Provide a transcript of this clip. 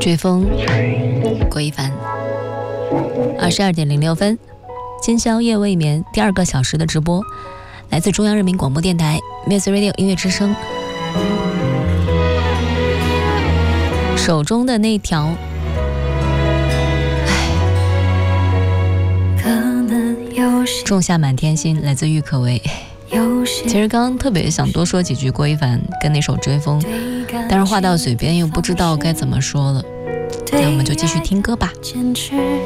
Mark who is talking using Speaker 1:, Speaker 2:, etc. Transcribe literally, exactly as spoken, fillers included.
Speaker 1: 追风，郭一凡。二十二点零六分，今宵夜未眠第二个小时的直播，来自中央人民广播电台 Music Radio 音乐之声。手中的那条，仲夏满天星，来自郁可唯。其实刚刚特别想多说几句郭一凡跟那首追风，但是话到嘴边又不知道该怎么说了，那我们就继续听歌吧。